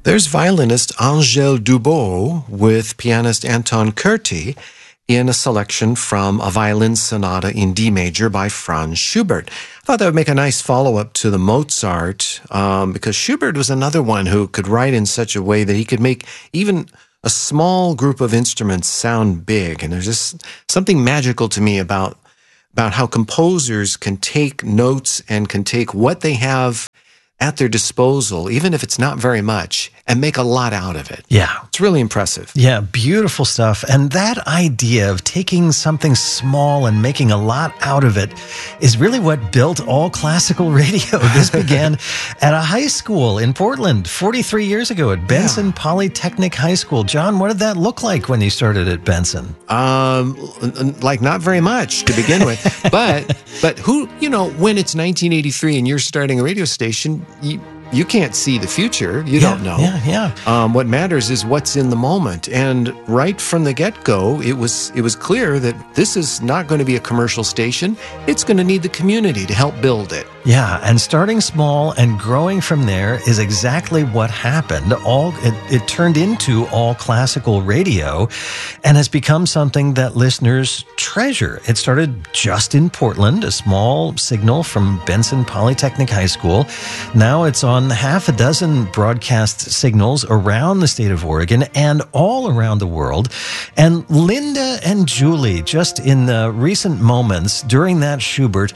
There's violinist Angèle Dubos with pianist Anton Kurti in a selection from a violin sonata in D major by Franz Schubert. I thought that would make a nice follow-up to the Mozart, because Schubert was another one who could write in such a way that he could make even a small group of instruments sound big. And there's just something magical to me about how composers can take notes and can take what they have at their disposal, even if it's not very much, and make a lot out of it. Yeah. It's really impressive. Yeah, beautiful stuff. And that idea of taking something small and making a lot out of it is really what built all classical radio. This began at a high school in Portland 43 years ago at Benson Polytechnic High School. John, what did that look like when you started at Benson? Like not very much to begin with. But who, when it's 1983 and you're starting a radio station, you can't see the future. You don't know. What matters is what's in the moment. And right from the get-go, it was clear that this is not going to be a commercial station. It's going to need the community to help build it. Yeah, and starting small and growing from there is exactly what happened. It turned into all classical radio and has become something that listeners treasure. It started just in Portland, a small signal from Benson Polytechnic High School. Now it's on half a dozen broadcast signals around the state of Oregon and all around the world. And Linda and Julie, just in the recent moments during that Schubert,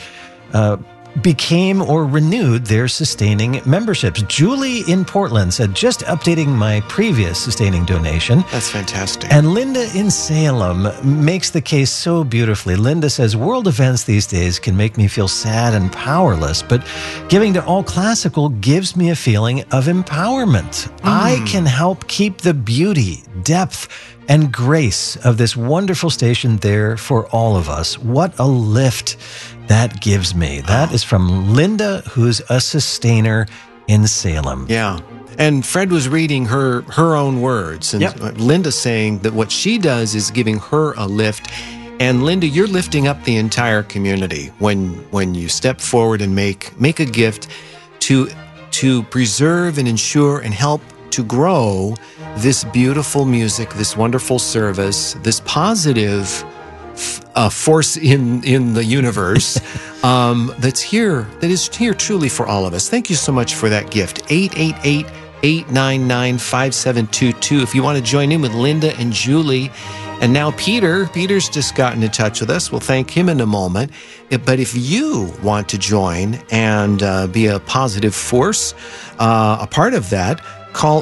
became or renewed their sustaining memberships. Julie in Portland said, just updating my previous sustaining donation. That's fantastic. And Linda in Salem makes the case so beautifully. Linda says, world events these days can make me feel sad and powerless, but giving to All Classical gives me a feeling of empowerment. I can help keep the beauty, depth, and grace of this wonderful station there for all of us. What a lift that gives me. That is from Linda, who's a sustainer in Salem. Yeah. And Fred was reading her own words. And Linda saying that what she does is giving her a lift. And Linda, you're lifting up the entire community when you step forward and make a gift to preserve and ensure and help to grow this beautiful music, this wonderful service, this positive force in the universe that is here truly for all of us. Thank you so much for that gift. 888-899-5722 if you want to join in with Linda and Julie. And now Peter's just gotten in touch with us. We'll thank him in a moment. But if you want to join and be a positive force, a part of that, call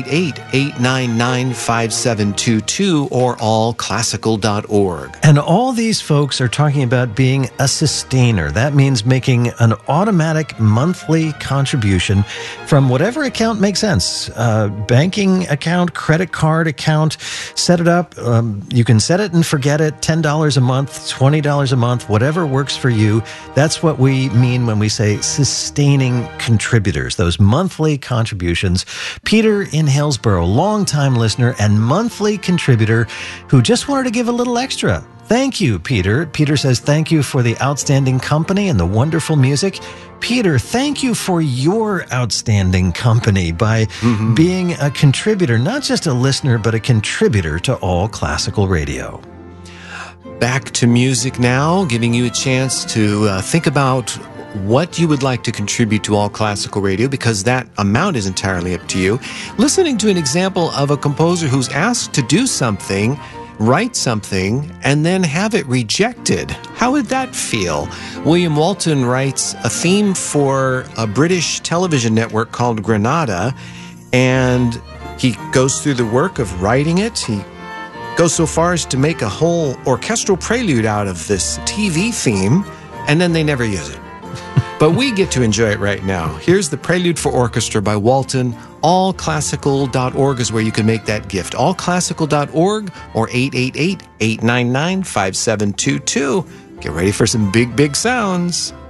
888-899-5722 or allclassical.org. And all these folks are talking about being a sustainer. That means making an automatic monthly contribution from whatever account makes sense. Banking account, credit card account, set it up. You can set it and forget it. $10 a month, $20 a month, whatever works for you. That's what we mean when we say sustaining contributors, those monthly contributions. Peter in Hillsboro, longtime listener and monthly contributor who just wanted to give a little extra. Thank you, Peter. Peter says, thank you for the outstanding company and the wonderful music. Peter, thank you for your outstanding company by being a contributor, not just a listener, but a contributor to All Classical Radio. Back to music now, giving you a chance to think about what you would like to contribute to All Classical Radio, because that amount is entirely up to you. Listening to an example of a composer who's asked to do something, write something, and then have it rejected. How would that feel? William Walton writes a theme for a British television network called Granada, and he goes through the work of writing it. He goes so far as to make a whole orchestral prelude out of this TV theme, and then they never use it. But we get to enjoy it right now. Here's the Prelude for Orchestra by Walton. Allclassical.org is where you can make that gift. Allclassical.org or 888-899-5722. Get ready for some big, big sounds.